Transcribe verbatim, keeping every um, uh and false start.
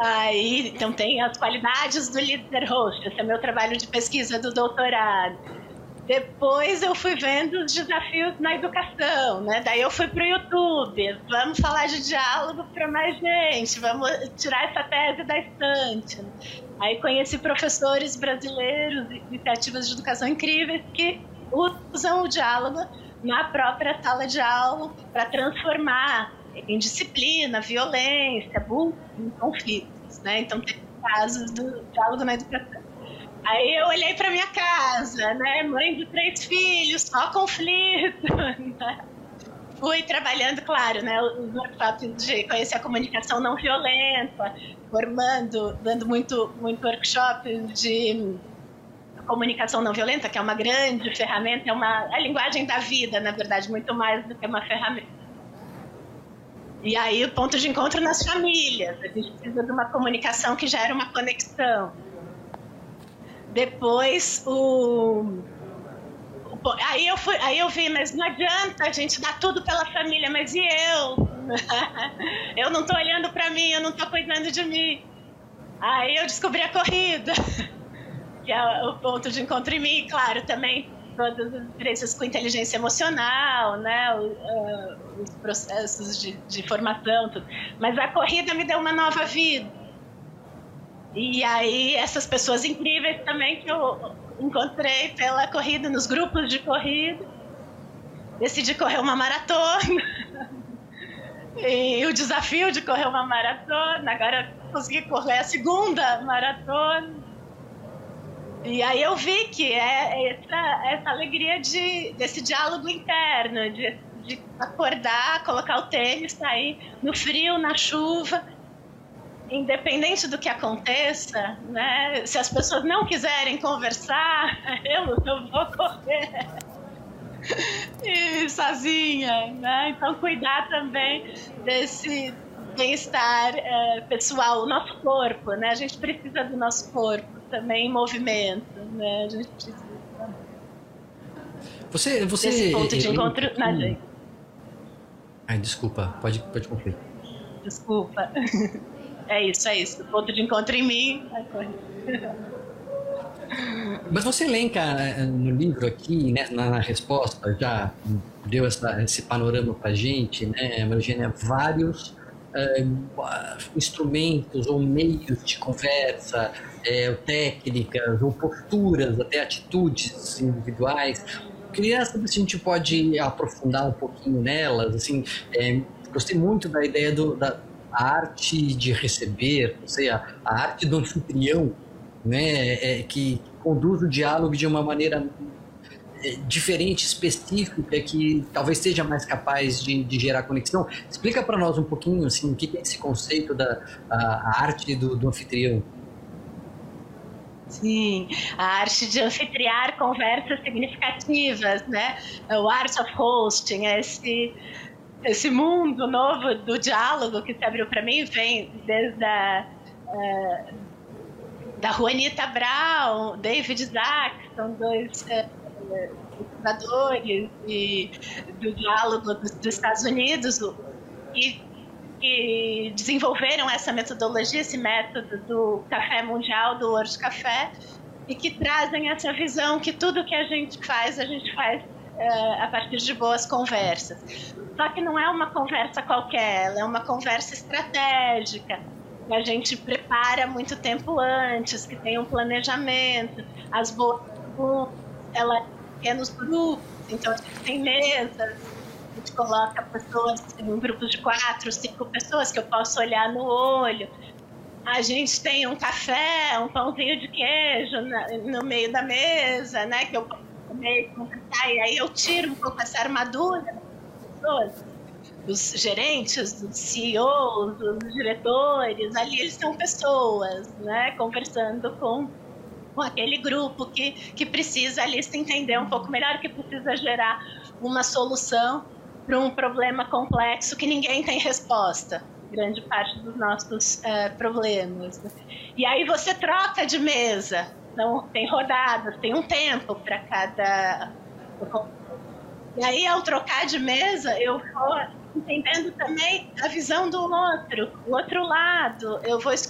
Aí, então tem as qualidades do líder host, esse é meu trabalho de pesquisa do doutorado. Depois eu fui vendo os desafios na educação, né? Daí eu fui para o YouTube, vamos falar de diálogo para mais gente, vamos tirar essa tese da estante. Aí conheci professores brasileiros, iniciativas de educação incríveis que usam o diálogo na própria sala de aula para transformar em disciplina, violência, bullying, conflitos, né? Então tem casos do diálogo na educação. Aí eu olhei para minha casa, né? Mãe de três filhos, só conflito. Né? Fui trabalhando, claro, né? Os workshops de conhecer a comunicação não violenta, formando, dando muito, muito workshop de comunicação não violenta, que é uma grande ferramenta, é uma, a linguagem da vida, na verdade, muito mais do que uma ferramenta. E aí o ponto de encontro nas famílias, a gente precisa de uma comunicação que gera uma conexão. Depois, o... o... Aí, eu fui... Aí eu vi, mas não adianta a gente dar tudo pela família, mas e eu? Eu não estou olhando para mim, eu não estou cuidando de mim. Aí eu descobri a corrida, que é o ponto de encontro em mim, claro, também todas as experiências com inteligência emocional, né, os processos de, de formação, tudo. Mas a corrida me deu uma nova vida. E aí, essas pessoas incríveis também que eu encontrei pela corrida, nos grupos de corrida. Decidi correr uma maratona. E o desafio de correr uma maratona, agora consegui correr a segunda maratona. E aí eu vi que é essa, essa alegria de, desse diálogo interno, de, de acordar, colocar o tênis, sair no frio, na chuva. Independente do que aconteça, né? Se as pessoas não quiserem conversar, eu, eu vou correr e sozinha, né? Então cuidar também desse bem-estar é, pessoal, o nosso corpo, né? A gente precisa do nosso corpo também em movimento, né? A gente precisa você, você, desse ponto de encontro é, na gente. Ai, desculpa, pode, pode concluir. Desculpa. É isso, é isso. O ponto de encontro em mim. Mas você elenca no livro aqui, né, na, na resposta, já deu essa, esse panorama para a gente, né, Marigênia, vários uh, instrumentos ou meios de conversa, é, técnicas ou posturas, até atitudes individuais. Eu queria saber se a gente pode aprofundar um pouquinho nelas. Assim, é, gostei muito da ideia do, da a arte de receber, ou seja, a arte do anfitrião, né, é, que conduz o diálogo de uma maneira é, diferente, específica, que talvez seja mais capaz de, de gerar conexão. Explica para nós um pouquinho assim, o que é esse conceito da a, a arte do, do anfitrião. Sim, a arte de anfitriar conversas significativas, né? O art of hosting, é esse esse mundo novo do diálogo que se abriu para mim, vem desde a uh, da Juanita Brown, David Isaac, são dois uh, fundadores e, do diálogo dos, dos Estados Unidos, e, e desenvolveram essa metodologia, esse método do café mundial, do World Café, e que trazem essa visão que tudo que a gente faz, a gente faz uh, a partir de boas conversas. Só que não é uma conversa qualquer, ela é uma conversa estratégica, que a gente prepara muito tempo antes, que tem um planejamento, as boas, ela é pequenos grupos, então a gente tem mesas, a gente coloca pessoas em grupos de quatro, cinco pessoas que eu posso olhar no olho. A gente tem um café, um pãozinho de queijo na, no meio da mesa, né, que eu posso comer e conversar, e aí eu tiro um pouco essa armadura das pessoas. Dos gerentes, dos C E Os, dos diretores, ali eles são pessoas, né, conversando com, com aquele grupo que, que precisa ali se entender um pouco melhor, que precisa gerar uma solução para um problema complexo que ninguém tem resposta, grande parte dos nossos uh, problemas. E aí você troca de mesa, então tem rodadas, tem um tempo para cada... E aí, ao trocar de mesa, eu vou entendendo também a visão do outro, o outro lado. Eu vou